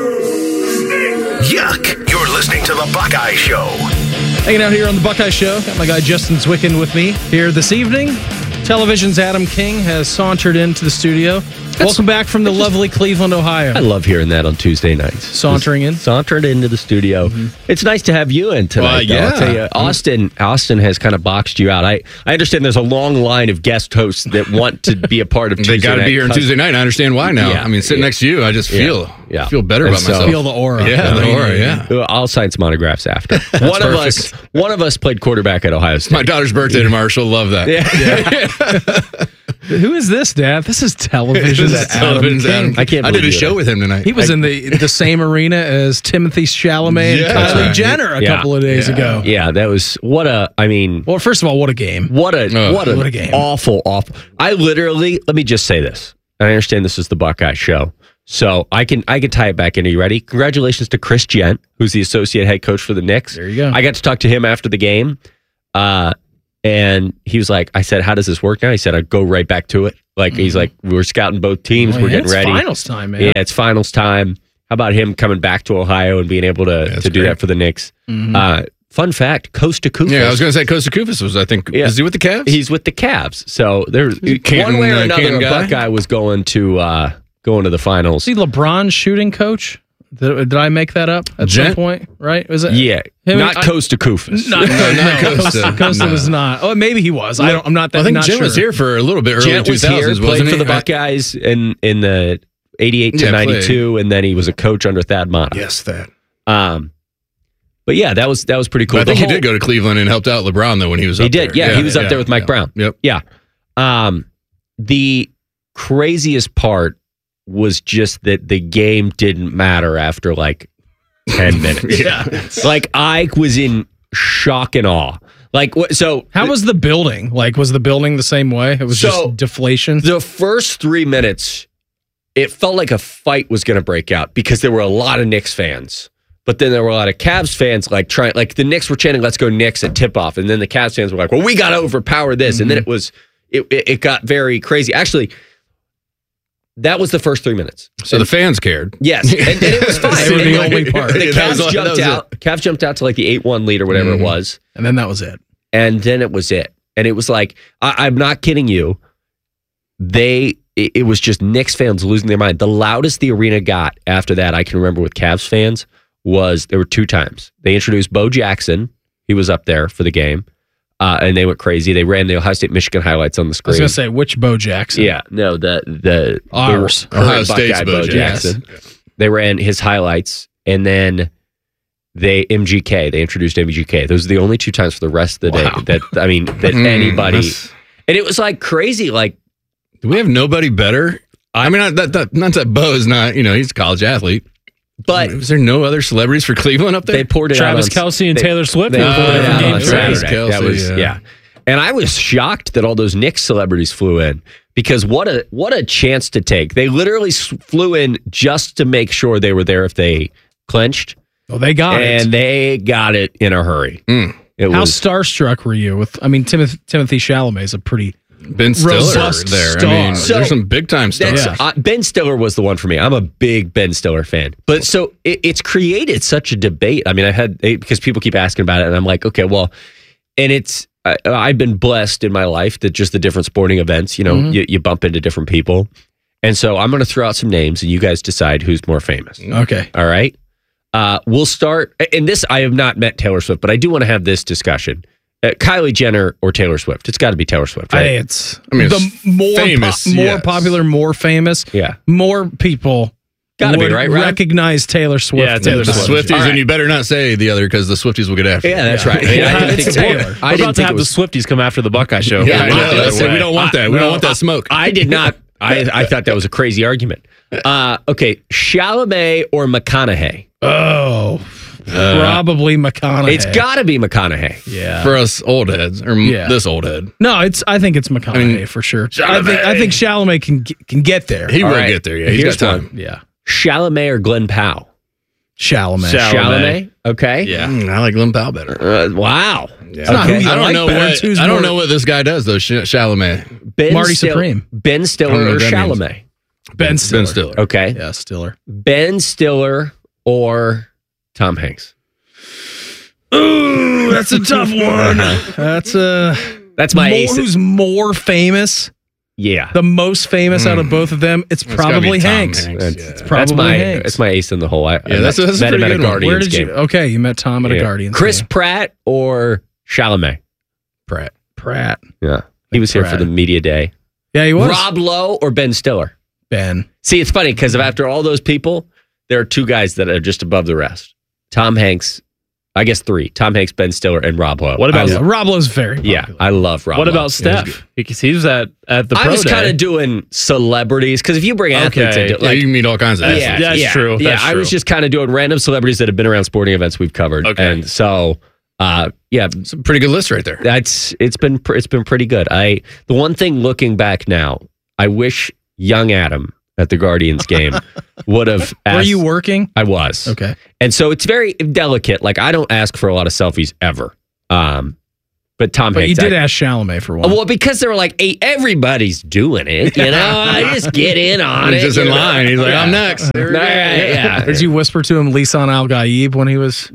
Yuck! You're listening to The Buckeye Show. Hanging out here on The Buckeye Show. Got my guy Justin Zwicken with me here this evening. Television's Adam King has sauntered into the studio. Welcome back from the lovely Cleveland, Ohio. I love hearing that on Tuesday nights. Sauntering into the studio. Mm-hmm. It's nice to have you in tonight. Yeah. I'll tell you, Austin has kind of boxed you out. I understand there's a long line of guest hosts that want to be a part of Tuesday night. They got to be here on Tuesday night. I understand why now. Yeah. I mean, sitting next to you, I just feel better about myself. Feel the aura. Yeah, the aura, yeah. I'll sign some autographs after. One of us played quarterback at Ohio State. My daughter's birthday tomorrow. She'll love that. Yeah. Who is this, Dad? This is Television's Adam King. I did a show with him tonight. He was in the same arena as Timothy Chalamet and Kylie Jenner a couple of days ago. Yeah, that was Well, first of all, what a game. What a game. Awful. I literally, let me just say this. I understand this is the Buckeye Show. So I can tie it back in. Are you ready? Congratulations to Chris Gent, who's the associate head coach for the Knicks. There you go. I got to talk to him after the game. And he was like, I said, how does this work now? He said, I'd go right back to it. Like, he's like, we're scouting both teams. We're getting ready. It's finals time, man. Yeah, it's finals time. How about him coming back to Ohio and being able to do that for the Knicks? Fun fact, Costa Koufos. Yeah, I was going to say Costa Koufos was, I think, is he with the Cavs? He's with the Cavs. So there's one way or another, a Buckeye was going to the finals. See LeBron's shooting coach? Did I make that up at some point? Right? Was it? Yeah, not Costa Koufos. Not Costa. Costa was not. Oh, I'm not that. I think not Jen sure. was here for a little bit early Gent 2000s, was here, wasn't played he? for the Buckeyes in the 88 to 92, and then he was a coach under Thad Matta. Yes, Thad. But yeah, that was pretty cool. But I think he did go to Cleveland and helped out LeBron though when he was up there. He did. Yeah, he was up there with Mike Brown. Yep. Yeah. The craziest part was just that the game didn't matter after like 10 minutes. Like I was in shock and awe. Like so how was the building? Like was the building the same way? It was just deflation. The first 3 minutes it felt like a fight was going to break out because there were a lot of Knicks fans. But then there were a lot of Cavs fans like the Knicks were chanting "Let's go Knicks" at tip-off, and then the Cavs fans were like, "Well, we got to overpower this," and then it got very crazy. Actually, that was the first 3 minutes. So the fans cared. Yes, and it was fine. They were the only part. The Cavs jumped out. Cavs jumped out to like the 8-1 lead or whatever it was, and then that was it. And then it was it. And it was like, I'm not kidding you. It was just Knicks fans losing their mind. The loudest the arena got after that, I can remember with Cavs fans, there were 2 times. They introduced Bo Jackson. He was up there for the game. And they went crazy. They ran the Ohio State Michigan highlights on the screen. I was going to say, which Bo Jackson? Yeah, no, the ours. Ohio State's Bo Jackson. Yes. They ran his highlights, and then they introduced MGK. Those are the only 2 times for the rest of the day that anybody. And it was like crazy. Like, do we have nobody better? I mean, not that Bo is not, he's a college athlete. But was there no other celebrities for Cleveland up there? They poured it Travis out Kelce and Taylor Swift. They poured it out on Saturday. Kelce, that was And I was shocked that all those Knicks celebrities flew in because what a chance to take. They literally flew in just to make sure they were there if they clinched. Oh, they got it, and they got it in a hurry. How starstruck were you with? I mean, Timothy Chalamet is a pretty. Ben Stiller there. Star. I mean, there's some big time stuff. Ben Stiller was the one for me. I'm a big Ben Stiller fan. But so it's created such a debate. I mean, because people keep asking about it, and I'm like, okay, well, and I've been blessed in my life that just the different sporting events, you bump into different people. And so I'm going to throw out some names, and you guys decide who's more famous. Okay. All right. We'll start. And this, I have not met Taylor Swift, but I do want to have this discussion. Kylie Jenner or Taylor Swift? It's got to be Taylor Swift, right? The more famous, more popular, more famous. Yeah, more people got to be right. Recognize Taylor Swift. Yeah, Taylor Swift. The Swifties, and you better not say the other because the Swifties will get after. Yeah, that's right. It's Taylor. We're about to have the Swifties come after the Buckeye show. Yeah, we don't want that. We don't want that smoke. I did not. I thought that was a crazy argument. Okay, Chalamet or McConaughey? Oh. Probably McConaughey. It's got to be McConaughey. Yeah. For us old heads, or this old head. No, I think it's McConaughey for sure. I think Chalamet can get there. He will get there. Yeah, he's got time. Yeah. Chalamet or Glenn Powell? Chalamet. Okay. Yeah, I like Glenn Powell better. Wow. Yeah. Okay. I don't know what this guy does though. Chalamet. Marty Supreme. Ben Stiller or Chalamet? Ben Stiller. Ben Stiller. Okay. Yeah, Stiller. Ben Stiller or Tom Hanks? Ooh, that's a tough one. That's my ace. Who's more famous? Yeah, the most famous out of both of them. It's probably Hanks. It's probably Hanks. It's my ace in the hole. That's a met him at a Guardians Where did game. Okay, you met Tom at a Guardians Chris game. Pratt or Chalamet? Pratt. Yeah, he was here for the media day. Yeah, he was. Rob Lowe or Ben Stiller? Ben. See, it's funny because after all those people, there are 2 guys that are just above the rest. Tom Hanks, I guess 3. Tom Hanks, Ben Stiller, and Rob Lowe. What about Rob Lowe's very popular. Yeah, I love Rob Lowe. What about Steph? Because he was at the pro I was day. kind of doing celebrities because if you bring athletes into you can meet all kinds of athletes. That's true. I was just kind of doing random celebrities that have been around sporting events we've covered. Okay. And so it's a pretty good list right there. It's been pretty good. The one thing looking back now, I wish young Adam, at the Guardians game would have asked. Were you working? I was. Okay. And so it's very delicate. Like, I don't ask for a lot of selfies ever. But Tom Hanks. You did ask Chalamet for one. Well, because they were like, hey, everybody's doing it. You know, I just get in on it. He's just in line. He's like, I'm next. Yeah. Did you whisper to him Lisan Al Gaib when he was?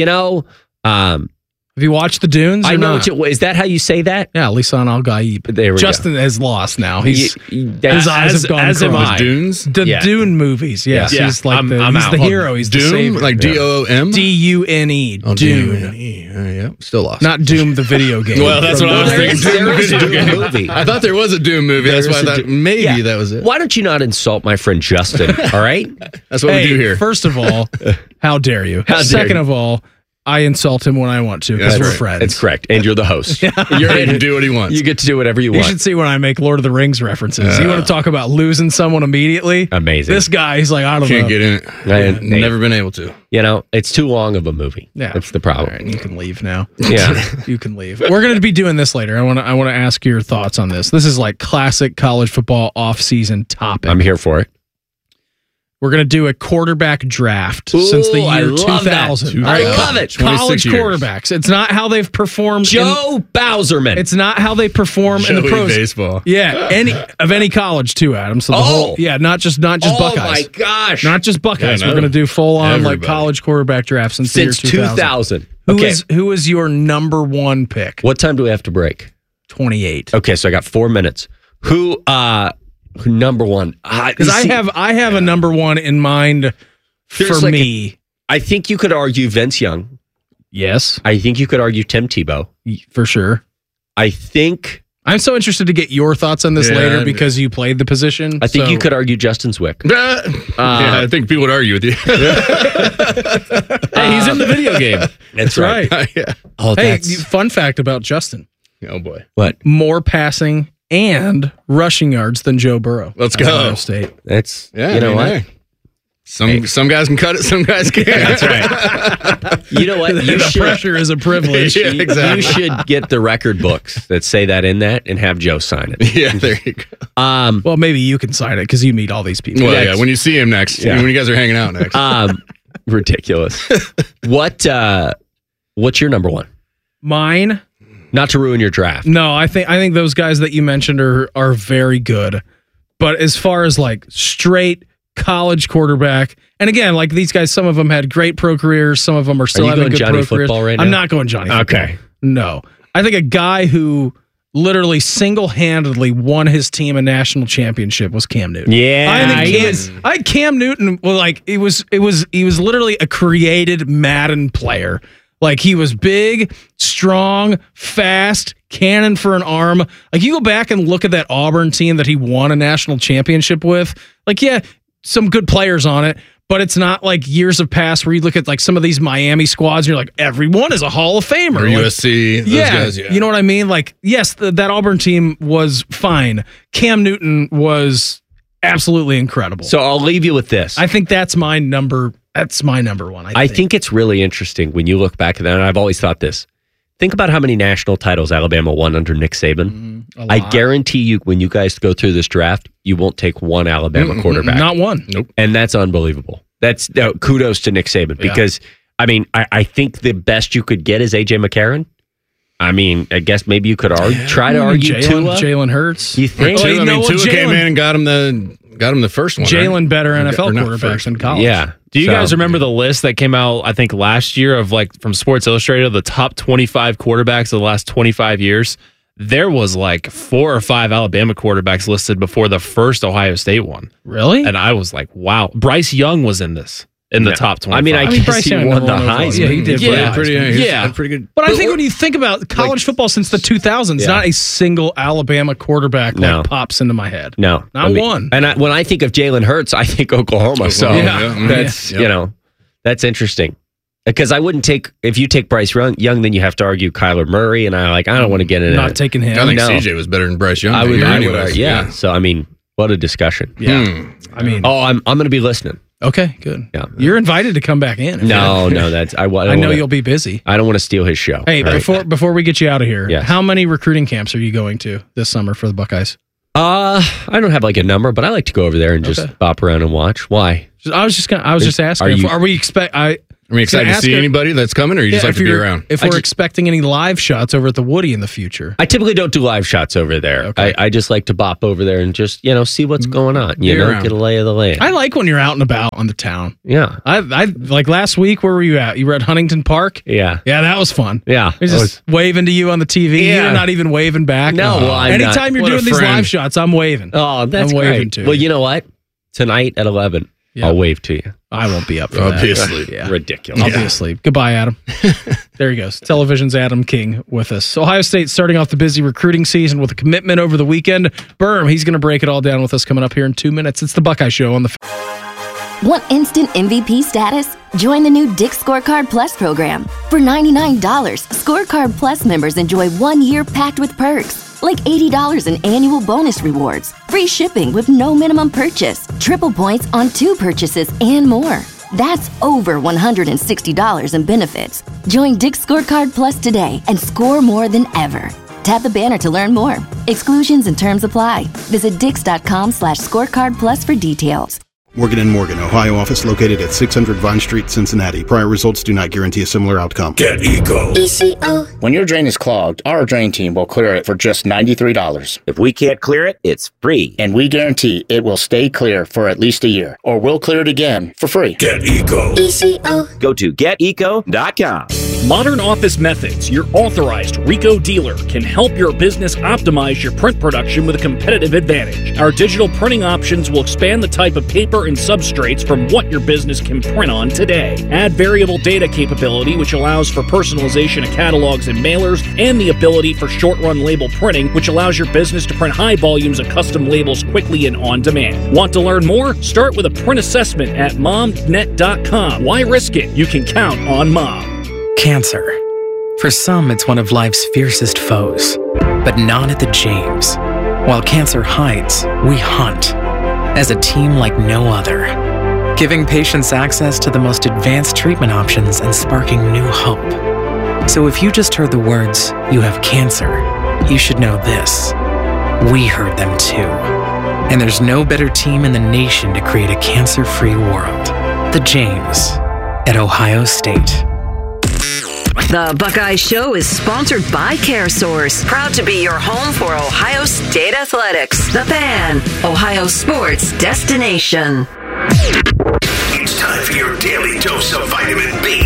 Have you watched the Dunes? I know. Is that how you say that? Yeah, Lisan Al Gaib. There we Justin go. has lost now. His As eyes have gone as am cross. I. Dunes? The Dune movies. Yes, Yeah. he's like I'm he's out. the hero. He's the Doom? savior. Like DOOM? Dune. Oh, Dune. Yeah, still lost. Not Doom the video game. Well, that's what I was thinking. Doom There the is a video Doom game. movie. I thought there was a Doom movie. That's why I thought maybe that was it. Why don't you not insult my friend Justin? All right? That's what we do here. First of all, how dare you? Second of all, I insult him when I want to because we're friends. It's correct. And you're the host. You're able to do what he wants. You get to do whatever you You want. should see when I make Lord of the Rings references. You want to talk about losing someone immediately? Amazing. This guy, he's like, I don't know. Can't get in it. Never been able to. You know, it's too long of a movie. Yeah. That's the problem. All right, you can leave now. Yeah. You can leave. We're going to be doing this later. I want to ask your thoughts on this. This is like classic college football off-season topic. I'm here for it. We're going to do a quarterback draft since the I year love 2000. that. I love it. College 26 years. quarterbacks. It's not how they've performed. Joe Bowserman. It's not how they perform in the Joey pros. baseball. Yeah, any college too, Adam. So the whole not just oh Buckeyes. my gosh. Not just Buckeyes. Yeah, We're going to do full on Everybody. like college quarterback draft since the year 2000. Who is your number one pick? What time do we have to break? 28. Okay, so I got 4 minutes. Who number one? Because I have a number one in mind for me. I think you could argue Vince Young. Yes. I think you could argue Tim Tebow. For sure. I think I'm so interested to get your thoughts on this later because you played the position. I think you could argue Justin Zwick. I think people would argue with you. Hey, he's in the video game. That's right. Yeah. Oh, Hey, that's fun fact about Justin. Oh boy. what? More passing and rushing yards than Joe Burrow. Let's at go. Ohio State. That's Yeah. you know what? Hey. Some guys can cut it, some guys can't. That's right. You know what? You The should, pressure is a privilege. Yeah, exactly. you should get the record books that say that in that and have Joe sign it. Yeah, there you go. Well, maybe you can sign it because you meet all these people. Well, yeah, when you see him next, when you guys are hanging out next. Ridiculous. What's your number one? Mine? Not to ruin your draft. No, I think those guys that you mentioned are very good. But as far as like straight college quarterback, and again, like these guys, some of them had great pro careers, some of them are still you having going good Johnny pro Football careers. right now? I'm not going Johnny Football. Okay. No. I think a guy who literally single-handedly won his team a national championship was Cam Newton. Yeah, I had Cam Newton. Well, like he was literally a created Madden player. Like he was big, strong, fast, cannon for an arm. Like you go back and look at that Auburn team that he won a national championship with. Like yeah, some good players on it. But it's not like years have passed where you look at like some of these Miami squads and you're like, everyone is a Hall of Famer. Or Like, USC, those guys, yeah. You know what I mean? Like, yes, that Auburn team was fine. Cam Newton was absolutely incredible. So I'll leave you with this. I think that's my number one. I think it's really interesting when you look back at that, and I've always thought this. Think about how many national titles Alabama won under Nick Saban. I guarantee you, when you guys go through this draft, you won't take one Alabama quarterback. Not one. Nope. And that's unbelievable. That's kudos to Nick Saban because, I mean, I think the best you could get is A.J. McCarron. I mean, I guess maybe you could try to argue Tua. Jalen Hurts. You think? Tua came in and got him the first one. Jalen better NFL not quarterbacks first. in college. Yeah. Do you guys remember the list that came out, I think, last year of like from Sports Illustrated, of the top 25 quarterbacks of the last 25 years? There was like 4 or 5 Alabama quarterbacks listed before the first Ohio State one. Really? And I was like, wow. Bryce Young was in this, in the top 25. I mean, I guess Bryce he Young won the won overall. Heisman. Yeah, he did. Yeah, Pretty good. But I think when you think about college football since the 2000s, not a single Alabama quarterback pops into my head. No. Not one. And when I think of Jalen Hurts, I think Oklahoma. So that's, Yeah. That's interesting. Because I wouldn't take, if you take Bryce Young, then you have to argue Kyler Murray, and I don't want to get into Not taking him. I think CJ was better than Bryce Young. I would anyways. yeah. So, I mean, what a discussion. Yeah. I mean. Oh, I'm going to be listening. Okay, good. Yeah. You're invited to come back in. No, that's, I know you'll be busy. I don't want to steal his show. Hey, right? before we get you out of here, Yes. how many recruiting camps are you going to this summer for the Buckeyes? I don't have like a number, but I like to go over there and just bop around and watch. Why? I was just asking. Are we excited to see anybody that's coming, or you just like to be around? If we're expecting any live shots over at the Woody in the future. I typically don't do live shots over there. Okay. I just like to bop over there and just, see what's going on. Get a lay of the land. I like when you're out and about on the town. Yeah. I like last week, where were you at? You were at Huntington Park? Yeah. Yeah, that was fun. Yeah. I was just waving to you on the TV. Yeah. You're not even waving back. No, well, I'm anytime not. you're doing these live shots, I'm waving. Oh, that's I'm great. waving too. Well, you know what? Tonight at 11, I'll wave to you. I won't be up for Obviously. that. Yeah. Ridiculous. I'll be asleep. Goodbye, Adam. There he goes. Television's Adam King with us. Ohio State starting off the busy recruiting season with a commitment over the weekend. Berm, he's going to break it all down with us coming up here in 2 minutes. It's the Buckeye Show on the... Want instant MVP status? Join the new Dick's Scorecard Plus program. For $99, Scorecard Plus members enjoy 1 year packed with perks, like $80 in annual bonus rewards, free shipping with no minimum purchase, triple points on 2 purchases, and more. That's over $160 in benefits. Join Dick's Scorecard Plus today and score more than ever. Tap the banner to learn more. Exclusions and terms apply. Visit dix.com/scorecard plus for details. Morgan & Morgan, Ohio office located at 600 Vine Street, Cincinnati. Prior results do not guarantee a similar outcome. Get Eco. ECO. When your drain is clogged, our drain team will clear it for just $93. If we can't clear it, it's free. And we guarantee it will stay clear for at least a year, or we'll clear it again for free. Get Eco. ECO. Go to geteco.com. Modern Office Methods, your authorized Rico dealer, can help your business optimize your print production with a competitive advantage. Our digital printing options will expand the type of paper and substrates from what your business can print on today. Add variable data capability, which allows for personalization of catalogs and mailers, and the ability for short-run label printing, which allows your business to print high volumes of custom labels quickly and on demand. Want to learn more? Start with a print assessment at momnet.com. Why risk it? You can count on Mom. Cancer. For some, it's one of life's fiercest foes, but not at the James. While cancer hides, we hunt. As a team like no other, giving patients access to the most advanced treatment options and sparking new hope. So if you just heard the words, "you have cancer," you should know this. We heard them too. And there's no better team in the nation to create a cancer-free world. The James at Ohio State. The Buckeye Show is sponsored by CareSource, proud to be your home for Ohio State Athletics. The Fan, Ohio sports destination. It's time for your daily dose of vitamin B.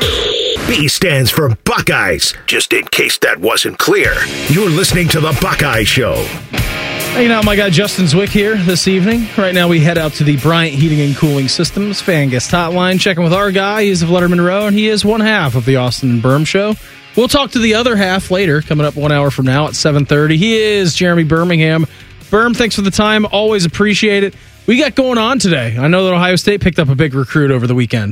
B stands for Buckeyes, just in case that wasn't clear. You're listening to The Buckeye Show. Hanging out with my guy Justin Zwick here this evening. Right now we head out to the Bryant Heating and Cooling Systems fan guest hotline, checking with our guy. He's of Letterman Row, and he is one half of the Austin and Berm Show. We'll talk to the other half later, coming up 1 hour from now at 7:30. He is Jeremy Birmingham. Berm, thanks for the time. Always appreciate it. We got going on today. I know that Ohio State picked up a big recruit over the weekend.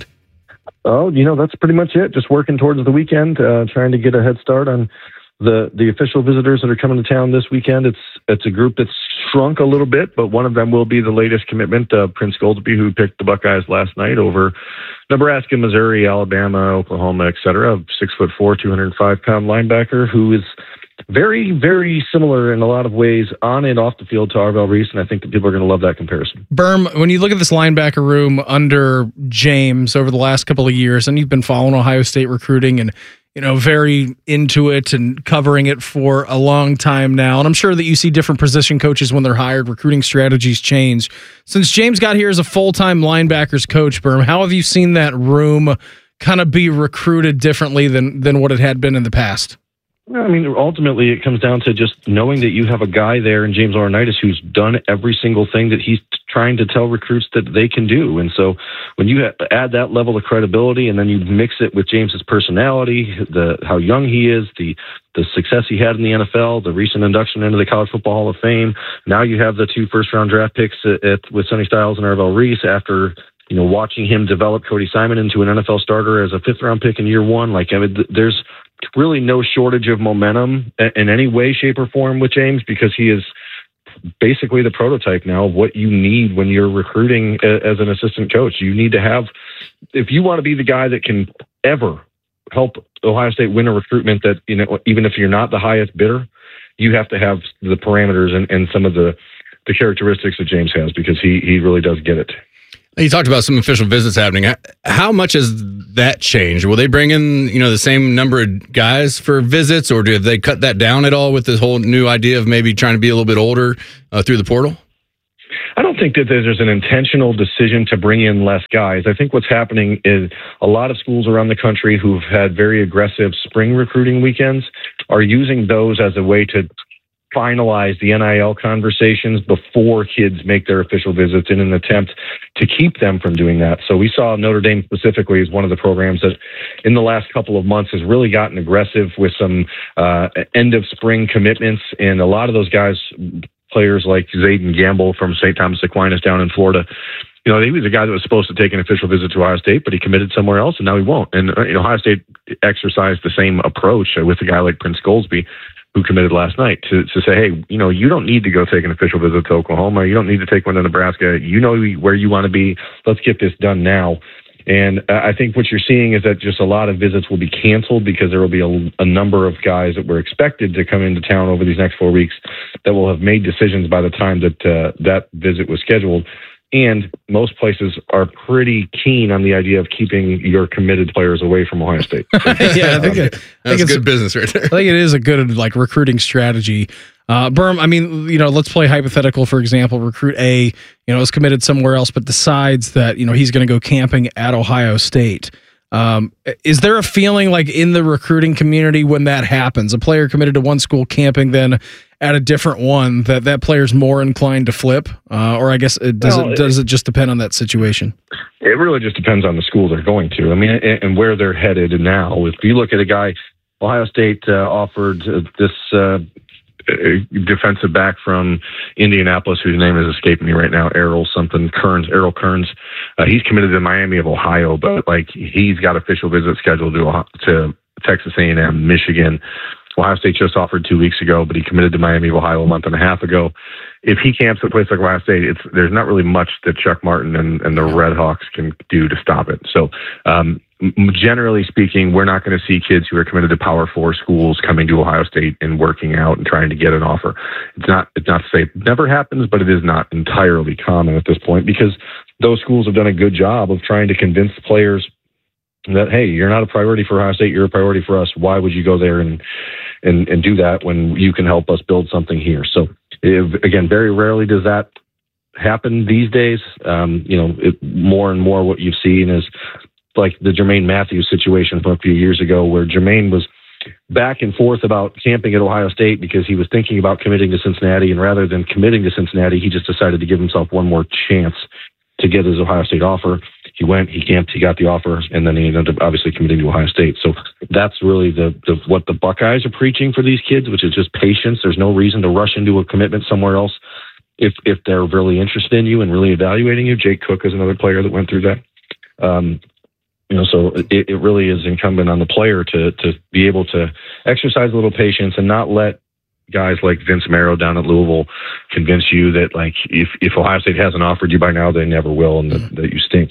Oh, that's pretty much it. Just working towards the weekend, trying to get a head start on the official visitors that are coming to town this weekend. It's a group that's shrunk a little bit, but one of them will be the latest commitment, Prince Goldsby, who picked the Buckeyes last night over Nebraska, Missouri, Alabama, Oklahoma, etc. 6'4", 205-pound linebacker who is very, very similar in a lot of ways on and off the field to Arvell Reese, and I think that people are going to love that comparison. Berm, when you look at this linebacker room under James over the last couple of years, and you've been following Ohio State recruiting and very into it and covering it for a long time now. And I'm sure that you see different position coaches when they're hired, recruiting strategies change. Since James got here as a full-time linebackers coach, Berm, how have you seen that room kind of be recruited differently than what it had been in the past? I mean, ultimately, it comes down to just knowing that you have a guy there in James Laurinaitis who's done every single thing that he's trying to tell recruits that they can do. And so when you add that level of credibility and then you mix it with James's personality, how young he is, the success he had in the NFL, the recent induction into the College Football Hall of Fame, now you have the 2 first-round draft picks with Sonny Styles and Arvell Reese after watching him develop Cody Simon into an NFL starter as a 5th-round pick in year 1. There's really no shortage of momentum in any way, shape, or form with James because he is basically the prototype now of what you need when you're recruiting as an assistant coach. You need to have, if you want to be the guy that can ever help Ohio State win a recruitment that, even if you're not the highest bidder, you have to have the parameters and some of the characteristics that James has, because he really does get it. You talked about some official visits happening. How much has that changed? Will they bring in, the same number of guys for visits, or do they cut that down at all with this whole new idea of maybe trying to be a little bit older through the portal? I don't think that there's an intentional decision to bring in less guys. I think what's happening is a lot of schools around the country who've had very aggressive spring recruiting weekends are using those as a way to finalize the NIL conversations before kids make their official visits in an attempt to keep them from doing that. So we saw Notre Dame specifically as one of the programs that in the last couple of months has really gotten aggressive with some end of spring commitments. And a lot of those guys, players like Zayden Gamble from St. Thomas Aquinas down in Florida, he was a guy that was supposed to take an official visit to Ohio State, but he committed somewhere else, and now he won't. And Ohio State exercised the same approach with a guy like Prince Goldsby, who committed last night, to say, hey, you don't need to go take an official visit to Oklahoma. You don't need to take one to Nebraska. You know where you want to be. Let's get this done now. And I think what you're seeing is that just a lot of visits will be canceled because there will be a number of guys that were expected to come into town over these next 4 weeks that will have made decisions by the time that that visit was scheduled. And most places are pretty keen on the idea of keeping your committed players away from Ohio State. Yeah, I think that's good business right there. I think it is a good recruiting strategy. Berm, let's play hypothetical, for example. Recruit A, is committed somewhere else, but decides that, he's going to go camping at Ohio State. Is there a feeling like in the recruiting community when that happens, a player committed to one school camping then at a different one, that player's more inclined to flip? Or I guess does it just depend on that situation? It really just depends on the school they're going to. I mean, and where they're headed. And now, if you look at a guy, Ohio State offered this defensive back from Indianapolis, whose name is escaping me right now, Errol Kearns. He's committed to Miami of Ohio, but he's got official visits scheduled to Texas A&M, Michigan. Ohio State just offered 2 weeks ago, but he committed to Miami of Ohio a month and a half ago. If he camps at a place like Ohio State, there's not really much that Chuck Martin and the Red Hawks can do to stop it. So, generally speaking, we're not going to see kids who are committed to Power 4 schools coming to Ohio State and working out and trying to get an offer. It's not to say it never happens, but it is not entirely common at this point because those schools have done a good job of trying to convince the players that, hey, you're not a priority for Ohio State, you're a priority for us. Why would you go there and do that when you can help us build something here? So, again, very rarely does that happen these days. More and more what you've seen is like the Jermaine Matthews situation from a few years ago, where Jermaine was back and forth about camping at Ohio State because he was thinking about committing to Cincinnati, and rather than committing to Cincinnati, he just decided to give himself one more chance to get his Ohio State offer. He went, he camped, he got the offer, and then he ended up obviously committing to Ohio State. So that's really what the Buckeyes are preaching for these kids, which is just patience. There's no reason to rush into a commitment somewhere else if they're really interested in you and really evaluating you. Jake Cook is another player that went through that. So it really is incumbent on the player to be able to exercise a little patience and not let guys like Vince Marrow down at Louisville convince you that if Ohio State hasn't offered you by now, they never will, and that you stink.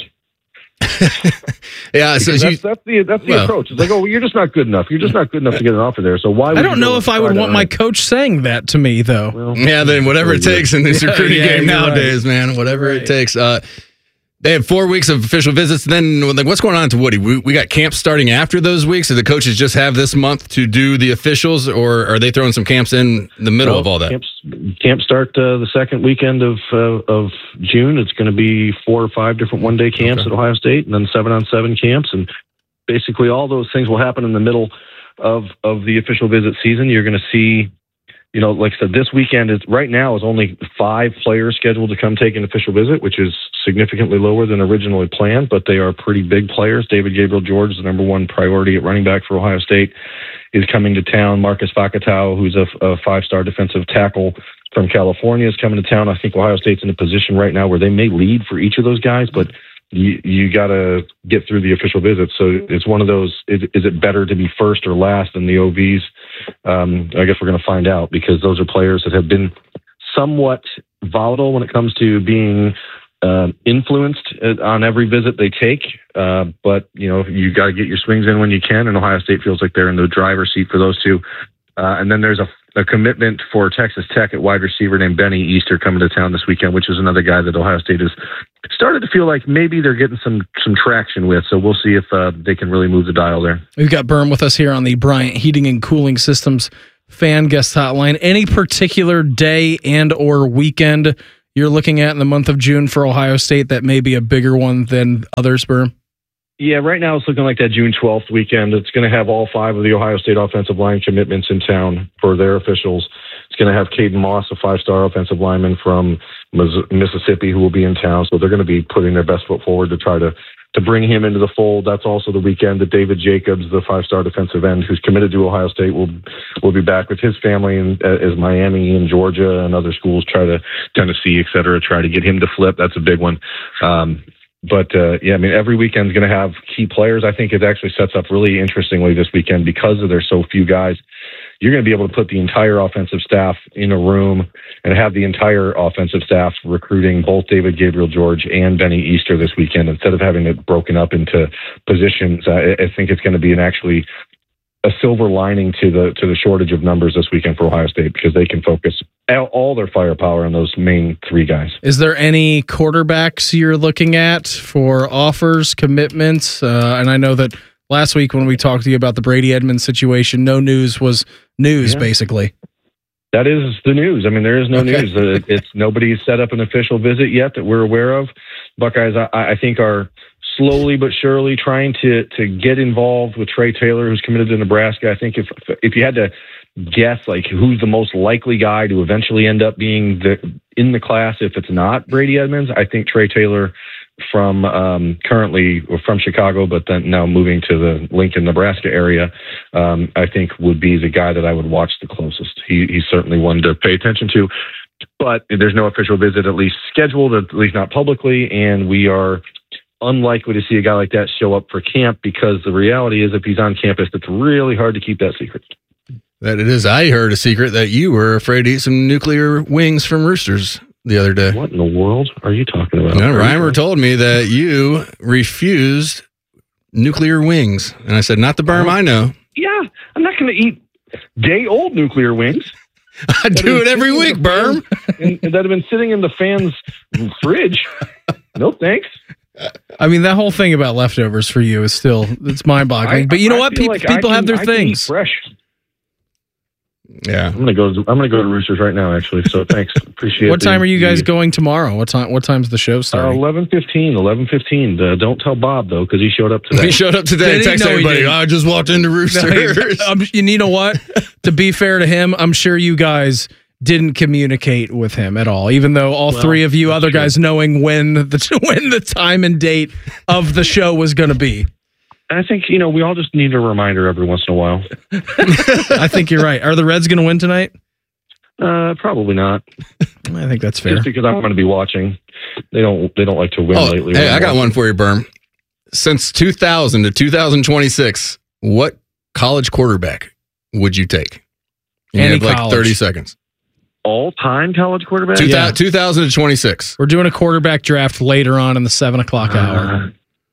Yeah, so that's the approach. It's like, oh, well, you're just not good enough. You're just not good enough to get an offer there. So why? I don't know if I would want my coach saying that to me, though. Well, then whatever it takes in this recruiting game nowadays, man. Whatever it takes. They have 4 weeks of official visits. Then what's going on to Woody? We got camps starting after those weeks. Do the coaches just have this month to do the officials, or are they throwing some camps in the middle of all that? Camps start the second weekend of June. It's going to be 4 or 5 different one-day camps at Ohio State, and then 7-on-7 camps. And basically all those things will happen in the middle of the official visit season. You're going to see, like I said, this weekend right now is only 5 players scheduled to come take an official visit, which is significantly lower than originally planned, but they are pretty big players. David Gabriel-George, the number 1 priority at running back for Ohio State, is coming to town. Marcus Fakatau, who's a 5-star defensive tackle from California, is coming to town. I think Ohio State's in a position right now where they may lead for each of those guys, but you got to get through the official visit. So it's one of those, is it better to be first or last in the OVs? I guess we're going to find out, because those are players that have been somewhat volatile when it comes to being influenced on every visit they take. But, you got to get your swings in when you can, and Ohio State feels like they're in the driver's seat for those two. And then there's a commitment for Texas Tech at wide receiver named Benny Easter coming to town this weekend, which is another guy that Ohio State has started to feel like maybe they're getting some traction with. So we'll see if they can really move the dial there. We've got Berm with us here on the Bryant Heating and Cooling Systems fan guest hotline. Any particular day and or weekend you're looking at in the month of June for Ohio State that may be a bigger one than others, Berm? Yeah, right now it's looking like that June 12th weekend. It's going to have all 5 of the Ohio State offensive line commitments in town for their officials. It's going to have Caden Moss, a 5-star offensive lineman from Mississippi, who will be in town. So they're going to be putting their best foot forward to try to bring him into the fold. That's also the weekend that David Jacobs, the 5-star defensive end who's committed to Ohio State, will be back with his family as Miami and Georgia and other schools try to, Tennessee, et cetera, try to get him to flip. That's a big one. But every weekend is going to have key players. I think it actually sets up really interestingly this weekend because there's so few guys. You're going to be able to put the entire offensive staff in a room and have the entire offensive staff recruiting both David Gabriel George and Benny Easter this weekend instead of having it broken up into positions. I think it's going to be a silver lining to the shortage of numbers this weekend for Ohio State because they can focus all their firepower on those main 3 guys. Is there any quarterbacks you're looking at for offers, commitments? And I know that last week when we talked to you about the Brady Edmonds situation, no news was news, basically. That is the news. I mean, there is no news. It's nobody's set up an official visit yet that we're aware of. Buckeyes, I think, are slowly but surely trying to get involved with Trey Taylor, who's committed to Nebraska. I think if you had to guess like who's the most likely guy to eventually end up being in the class, if it's not Brady Edmonds, I think Trey Taylor from currently from Chicago, but then now moving to the Lincoln, Nebraska area, I think would be the guy that I would watch the closest. He's certainly one to pay attention to, but there's no official visit, at least scheduled, at least not publicly, and we are unlikely to see a guy like that show up for camp because the reality is if he's on campus, it's really hard to keep that secret. That it is. I heard a secret that you were afraid to eat some nuclear wings from Roosters the other day. What in the world are you talking about? No, Reimer told me that you refused nuclear wings. And I said, not the Berm I know. Yeah, I'm not going to eat day-old nuclear wings. I do it every week, Berm. And that have been sitting in the fans' fridge. No, thanks. I mean, that whole thing about leftovers for you is still, it's mind-boggling. But you know what? People have their things. Fresh. Yeah, I'm gonna go to Roosters right now. Actually, so thanks. Appreciate it. What time are you guys going tomorrow? What time's the show starting? 11:15. Don't tell Bob though, because he showed up today. He showed up today. Text everybody. I just walked into Roosters. You know what? To be fair to him, I'm sure you guys didn't communicate with him at all, even though all 3 of you other guys knowing when the time and date of the show was going to be. I think, we all just need a reminder every once in a while. I think you're right. Are the Reds going to win tonight? Probably not. I think that's fair. Just because I'm going to be watching. They don't like to win lately. Hey, I got one for you, Berm. Since 2000 to 2026, what college quarterback would you take? You have like 30 seconds. All-time college quarterback? 2000 to 26. We're doing a quarterback draft later on in the 7 o'clock hour.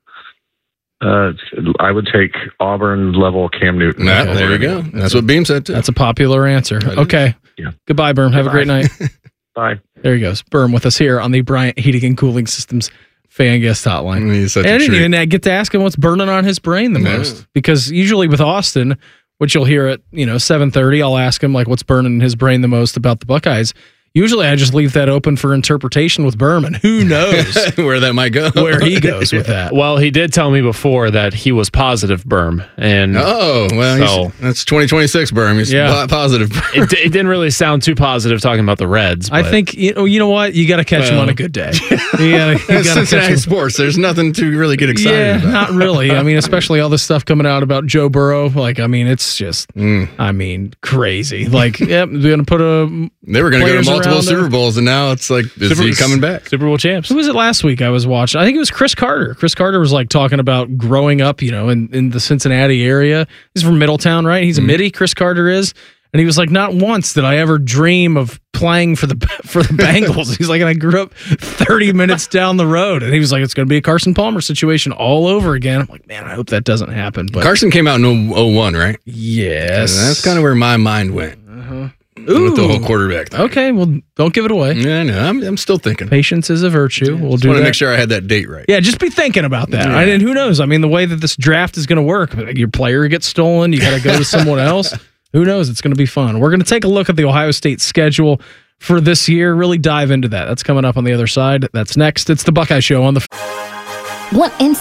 I would take Auburn level Cam Newton. There you go. That's what Beam said too. That's a popular answer. Okay. Yeah. Goodbye, Berm. Have a great night. Bye. There he goes. Berm with us here on the Bryant Heating and Cooling Systems fan guest hotline. And I didn't even get to ask him what's burning on his brain the most. Because usually with Austin, which you'll hear at 7:30, I'll ask him like what's burning in his brain the most about the Buckeyes. Usually I just leave that open for interpretation with Berman. Who knows where that might go, where he goes with that. Well, he did tell me before that he was positive Berm. And that's 2026 Berm. He's positive Berm. It didn't really sound too positive talking about the Reds. I think, you know what? You got to catch him on a good day. You gotta Cincinnati sports. There's nothing to really get excited about. Not really. I mean, especially all this stuff coming out about Joe Burrow. Like, I mean, it's just, crazy. Like, they're going to put they were going to go to multiple Super Bowls, and now it's like, is he coming back? Super Bowl champs. Who was it last week I was watching? I think it was Chris Carter. Chris Carter was like talking about growing up, in the Cincinnati area. He's from Middletown, right? He's a Middie, Chris Carter is. And he was like, not once did I ever dream of playing for the Bengals. He's like, and I grew up 30 minutes down the road. And he was like, it's going to be a Carson Palmer situation all over again. I'm like, man, I hope that doesn't happen. But Carson came out in 01, right? Yes. Yeah, that's kind of where my mind went. With the whole quarterback thing. Okay, well, don't give it away. Yeah, I know. I'm still thinking. Patience is a virtue. We'll Just want to make sure I had that date right. Yeah, just be thinking about that. Yeah. And who knows? I mean, the way that this draft is going to work, your player gets stolen, you got to go to someone else. Who knows? It's going to be fun. We're going to take a look at the Ohio State schedule for this year, really dive into that. That's coming up on the other side. That's next. It's the Buckeye Show on the... Want instant